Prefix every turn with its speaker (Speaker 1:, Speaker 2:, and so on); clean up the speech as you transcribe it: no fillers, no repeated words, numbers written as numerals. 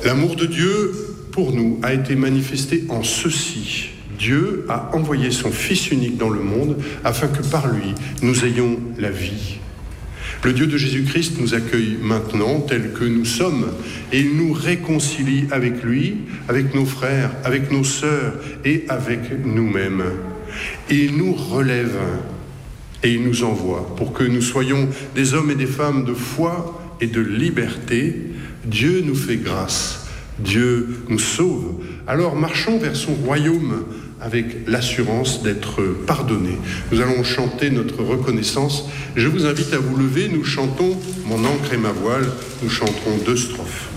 Speaker 1: L'amour de Dieu pour nous a été manifesté en ceci. Dieu a envoyé son Fils unique dans le monde afin que par lui, nous ayons la vie. Le Dieu de Jésus-Christ nous accueille maintenant tels que nous sommes et il nous réconcilie avec lui, avec nos frères, avec nos sœurs et avec nous-mêmes. Et il nous relève et il nous envoie pour que nous soyons des hommes et des femmes de foi et de liberté. Dieu nous fait grâce, Dieu nous sauve. Alors marchons vers son royaume avec l'assurance d'être pardonnés. Nous allons chanter notre reconnaissance. Je vous invite à vous lever, nous chantons « Mon ancre et ma voile », nous chanterons 2 strophes.